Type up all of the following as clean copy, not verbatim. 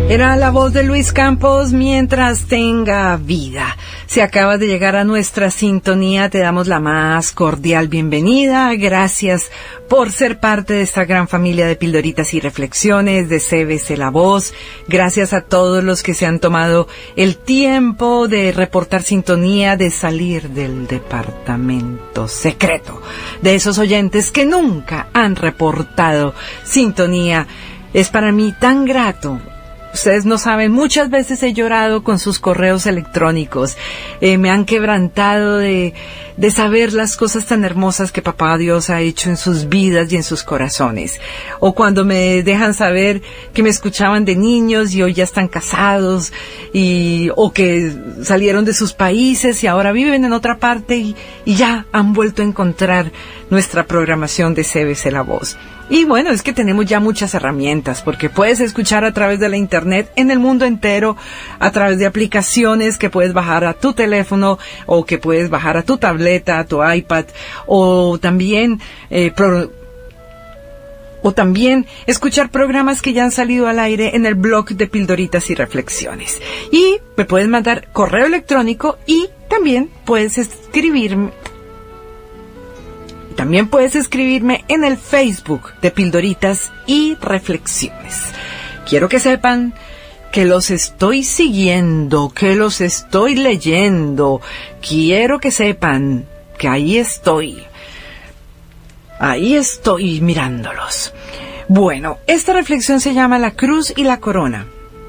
Era la voz de Luis Campos, Mientras tenga vida. Si acabas de llegar a nuestra sintonía, te damos la más cordial bienvenida. Gracias por ser parte de esta gran familia de pildoritas y reflexiones de CBC La Voz. Gracias a todos los que se han tomado el tiempo de reportar sintonía, de salir del departamento secreto, de esos oyentes que nunca han reportado sintonía. Es para mí tan grato. Ustedes no saben, muchas veces he llorado con sus correos electrónicos. Me han quebrantado de saber las cosas tan hermosas que Papá Dios ha hecho en sus vidas y en sus corazones. O cuando me dejan saber que me escuchaban de niños y hoy ya están casados, o que salieron de sus países y ahora viven en otra parte y ya han vuelto a encontrar nuestra programación de CBC La Voz. Y bueno, es que tenemos ya muchas herramientas, porque puedes escuchar a través de la internet en el mundo entero, a través de aplicaciones que puedes bajar a tu teléfono o que puedes bajar a tu tableta, a tu iPad, o también escuchar programas que ya han salido al aire en el blog de Pildoritas y Reflexiones. Y me puedes mandar correo electrónico y también puedes escribirme. También puedes escribirme en el Facebook de Pildoritas y Reflexiones. Quiero que sepan que los estoy siguiendo, que los estoy leyendo. Quiero que sepan que ahí estoy mirándolos. Bueno, esta reflexión se llama La cruz y la corona.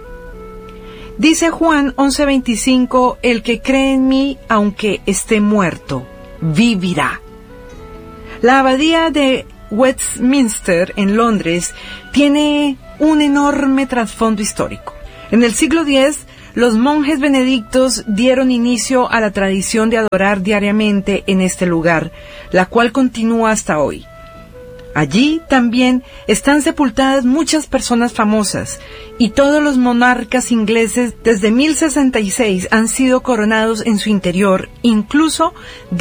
Dice Juan 11:25, el que cree en mí, aunque esté muerto, vivirá. La abadía de Westminster, en Londres, tiene un enorme trasfondo histórico. En el siglo X, los monjes benedictos dieron inicio a la tradición de adorar diariamente en este lugar, la cual continúa hasta hoy. Allí también están sepultadas muchas personas famosas, y todos los monarcas ingleses desde 1066 han sido coronados en su interior. Incluso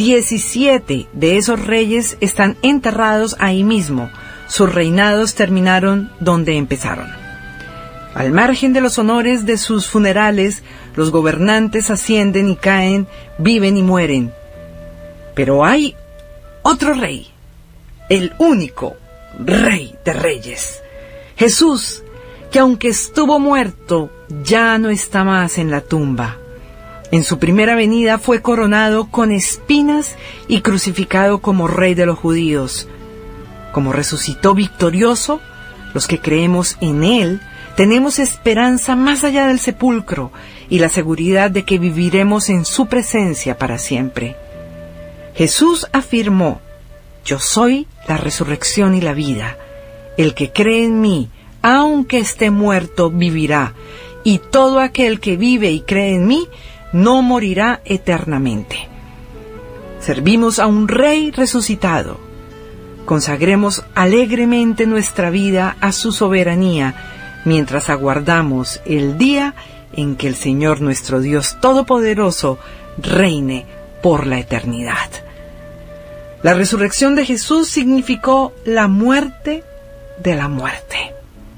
17 de esos reyes están enterrados ahí mismo. Sus reinados terminaron donde empezaron. Al margen de los honores de sus funerales, los gobernantes ascienden y caen, viven y mueren. Pero hay otro rey, el único rey de reyes, Jesús, que aunque estuvo muerto, ya no está más en la tumba. En su primera venida fue coronado con espinas y crucificado como rey de los judíos. Como resucitó victorioso, los que creemos en él tenemos esperanza más allá del sepulcro y la seguridad de que viviremos en su presencia para siempre. Jesús afirmó: yo soy la resurrección y la vida. El que cree en mí, aunque esté muerto, vivirá. Y todo aquel que vive y cree en mí, no morirá eternamente. Servimos a un Rey resucitado. Consagremos alegremente nuestra vida a su soberanía, mientras aguardamos el día en que el Señor nuestro Dios Todopoderoso reine por la eternidad. La resurrección de Jesús significó la muerte de la muerte,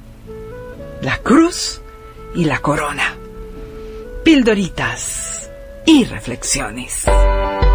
la cruz y la corona. Pildoritas y reflexiones.